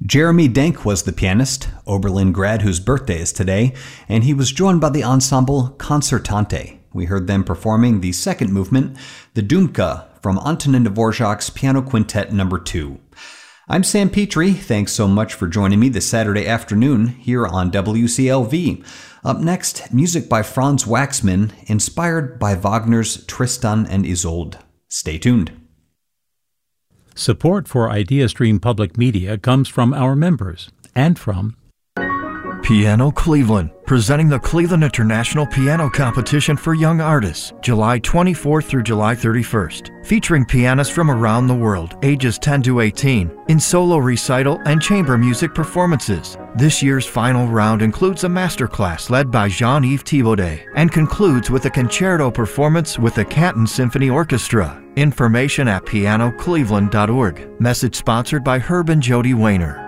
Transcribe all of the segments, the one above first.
Jeremy Denk was the pianist, Oberlin grad whose birthday is today, and he was joined by the ensemble Concertante. We heard them performing the second movement, the Dumka, from Antonin Dvorak's Piano Quintet No. 2. I'm Sam Petrie. Thanks so much for joining me this Saturday afternoon here on WCLV. Up next, music by Franz Waxman, inspired by Wagner's Tristan and Isolde. Stay tuned. Support for IdeaStream Public Media comes from our members and from Piano Cleveland, presenting the Cleveland International Piano Competition for Young Artists, July 24th through July 31st, featuring pianists from around the world, ages 10 to 18, in solo recital and chamber music performances. This year's final round includes a masterclass led by Jean-Yves Thibaudet and concludes with a concerto performance with the Canton Symphony Orchestra. Information at pianocleveland.org. Message sponsored by Herb and Jody Wayner.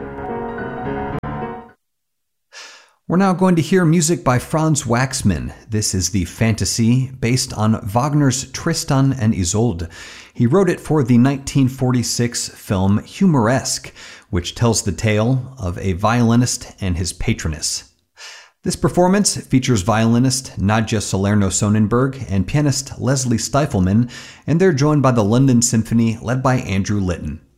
We're now going to hear music by Franz Waxman. This is the fantasy based on Wagner's Tristan and Isolde. He wrote it for the 1946 film Humoresque, which tells the tale of a violinist and his patroness. This performance features violinist Nadja Salerno-Sonnenberg and pianist Leslie Stifelman, and they're joined by the London Symphony led by Andrew Litton.